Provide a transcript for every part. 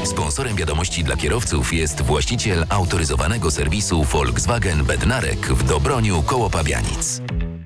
Sponsorem wiadomości dla kierowców jest właściciel autoryzowanego serwisu Volkswagen Bednarek w Dobroniu koło Pabianic.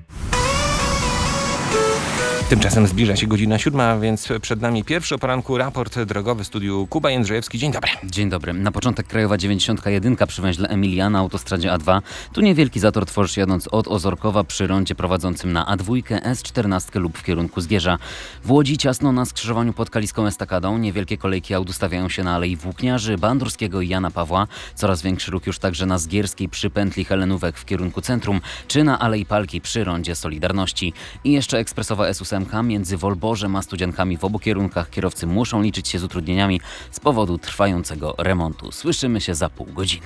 Tymczasem zbliża się godzina 7, więc przed nami pierwszy o poranku raport drogowy w studiu. Kuba Jędrzejewski. Dzień dobry. Dzień dobry. Na początek krajowa 91 przy węźle Emilia na autostradzie A2. Tu niewielki zator tworzy się jadąc od Ozorkowa przy rondzie prowadzącym na A2, S14 lub w kierunku Zgierza. W Łodzi ciasno na skrzyżowaniu pod Kaliską Estakadą. Niewielkie kolejki aut ustawiają się na Alei Włókniarzy, Bandurskiego i Jana Pawła. Coraz większy ruch już także na Zgierskiej przy pętli Helenówek w kierunku centrum, czy na Alei Palki przy rondzie Solidarności. I jeszcze ekspresowa S8 między Wolborzem a Studziankami w obu kierunkach. Kierowcy muszą liczyć się z utrudnieniami z powodu trwającego remontu. Słyszymy się za pół godziny.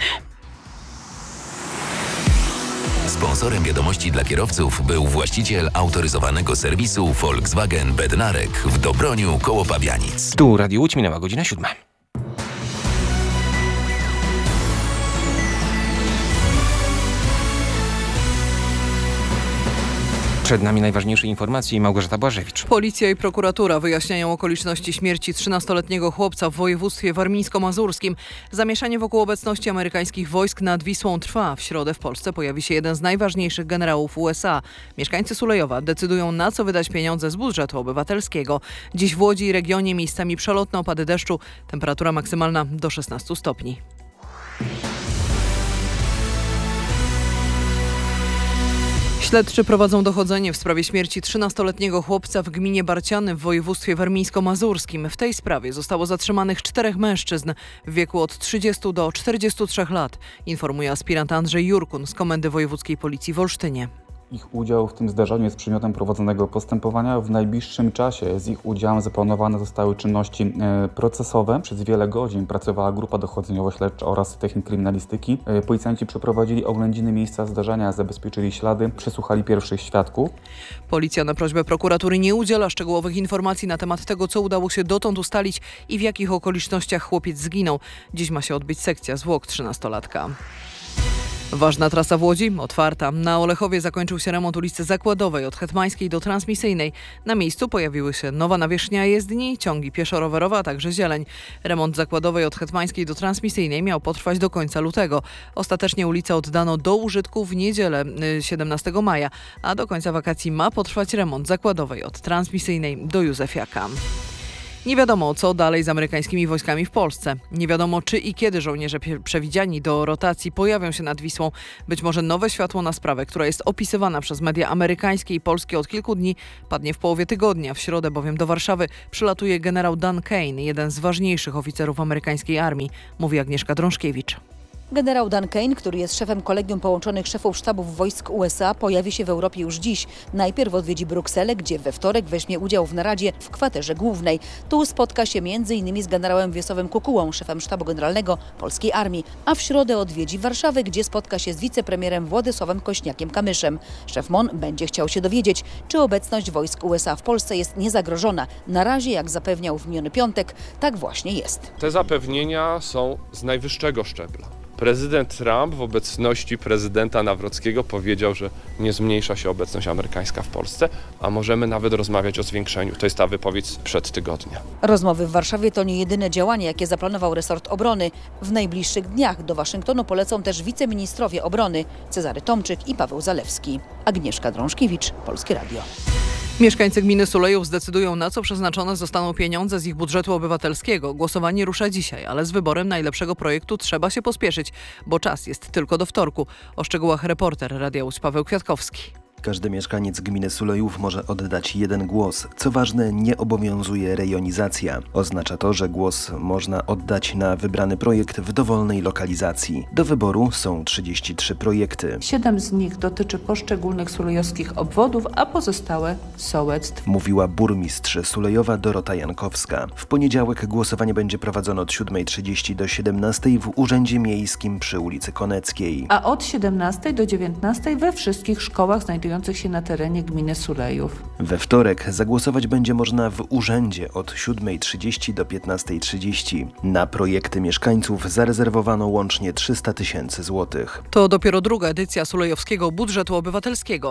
Sponsorem wiadomości dla kierowców był właściciel autoryzowanego serwisu Volkswagen Bednarek w Dobroniu koło Pabianic. Tu Radio Łódź, minęła godzina 7. Przed nami najważniejsze informacje i Małgorzata Błażewicz. Policja i prokuratura wyjaśniają okoliczności śmierci 13-letniego chłopca w województwie warmińsko-mazurskim. Zamieszanie wokół obecności amerykańskich wojsk nad Wisłą trwa. W środę w Polsce pojawi się jeden z najważniejszych generałów USA. Mieszkańcy Sulejowa decydują, na co wydać pieniądze z budżetu obywatelskiego. Dziś w Łodzi i regionie miejscami przelotne opady deszczu. Temperatura maksymalna do 16 stopni. Śledczy prowadzą dochodzenie w sprawie śmierci 13-letniego chłopca w gminie Barciany w województwie warmińsko-mazurskim. W tej sprawie zostało zatrzymanych 4 mężczyzn w wieku od 30 do 43 lat, informuje aspirant Andrzej Jurkun z Komendy Wojewódzkiej Policji w Olsztynie. Ich udział w tym zdarzeniu jest przedmiotem prowadzonego postępowania. W najbliższym czasie z ich udziałem zaplanowane zostały czynności procesowe. Przez wiele godzin pracowała grupa dochodzeniowo-śledcza oraz technik kryminalistyki. Policjanci przeprowadzili oględziny miejsca zdarzenia, zabezpieczyli ślady, przesłuchali pierwszych świadków. Policja na prośbę prokuratury nie udziela szczegółowych informacji na temat tego, co udało się dotąd ustalić i w jakich okolicznościach chłopiec zginął. Dziś ma się odbyć sekcja zwłok 13-latka. Ważna trasa w Łodzi otwarta. Na Olechowie zakończył się remont ulicy Zakładowej od Hetmańskiej do Transmisyjnej. Na miejscu pojawiły się nowa nawierzchnia jezdni, ciągi pieszo-rowerowe, a także zieleń. Remont Zakładowej od Hetmańskiej do Transmisyjnej miał potrwać do końca lutego. Ostatecznie ulicę oddano do użytku w niedzielę 17 maja, a do końca wakacji ma potrwać remont Zakładowej od Transmisyjnej do Józefiaka. Nie wiadomo, co dalej z amerykańskimi wojskami w Polsce. Nie wiadomo, czy i kiedy żołnierze przewidziani do rotacji pojawią się nad Wisłą. Być może nowe światło na sprawę, która jest opisywana przez media amerykańskie i polskie od kilku dni, padnie w połowie tygodnia. W środę bowiem do Warszawy przylatuje generał Dan Kane, jeden z ważniejszych oficerów amerykańskiej armii, mówi Agnieszka Drążkiewicz. Generał Dan Kane, który jest szefem Kolegium Połączonych Szefów Sztabów Wojsk USA, pojawi się w Europie już dziś. Najpierw odwiedzi Brukselę, gdzie we wtorek weźmie udział w naradzie w kwaterze głównej. Tu spotka się m.in. z generałem Wiesławem Kukułą, szefem Sztabu Generalnego Polskiej Armii. A w środę odwiedzi Warszawę, gdzie spotka się z wicepremierem Władysławem Kośniakiem-Kamyszem. Szef MON będzie chciał się dowiedzieć, czy obecność wojsk USA w Polsce jest niezagrożona. Na razie, jak zapewniał w miniony piątek, tak właśnie jest. Te zapewnienia są z najwyższego szczebla. Prezydent Trump w obecności prezydenta Nawrockiego powiedział, że nie zmniejsza się obecność amerykańska w Polsce, a możemy nawet rozmawiać o zwiększeniu. To jest ta wypowiedź sprzed tygodnia. Rozmowy w Warszawie to nie jedyne działanie, jakie zaplanował resort obrony. W najbliższych dniach do Waszyngtonu polecą też wiceministrowie obrony Cezary Tomczyk i Paweł Zalewski. Agnieszka Drążkiewicz, Polskie Radio. Mieszkańcy gminy Sulejów zdecydują, na co przeznaczone zostaną pieniądze z ich budżetu obywatelskiego. Głosowanie rusza dzisiaj, ale z wyborem najlepszego projektu trzeba się pospieszyć, bo czas jest tylko do wtorku. O szczegółach reporter Radia Łódź Paweł Kwiatkowski. Każdy mieszkaniec gminy Sulejów może oddać jeden głos. Co ważne, nie obowiązuje rejonizacja. Oznacza to, że głos można oddać na wybrany projekt w dowolnej lokalizacji. Do wyboru są 33 projekty. 7 z nich dotyczy poszczególnych sulejowskich obwodów, a pozostałe sołectw. Mówiła burmistrz Sulejowa Dorota Jankowska. W poniedziałek głosowanie będzie prowadzone od 7:30 do 17:00 w Urzędzie Miejskim przy ulicy Koneckiej. A od 17:00 do 19:00 we wszystkich szkołach znajdujących się na terenie gminy Sulejów. We wtorek zagłosować będzie można w urzędzie od 7:30 do 15:30. Na projekty mieszkańców zarezerwowano łącznie 300 000 złotych. To dopiero druga edycja sulejowskiego budżetu obywatelskiego.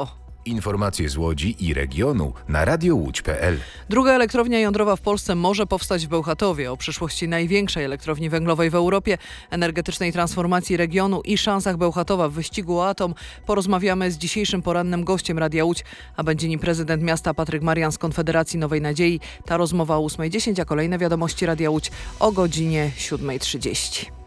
Informacje z Łodzi i regionu na radiołódź.pl. Druga elektrownia jądrowa w Polsce może powstać w Bełchatowie. O przyszłości największej elektrowni węglowej w Europie, energetycznej transformacji regionu i szansach Bełchatowa w wyścigu o atom porozmawiamy z dzisiejszym porannym gościem Radia Łódź, a będzie nim prezydent miasta Patryk Marian z Konfederacji Nowej Nadziei. Ta rozmowa o 8:10, a kolejne wiadomości Radia Łódź o godzinie 7:30.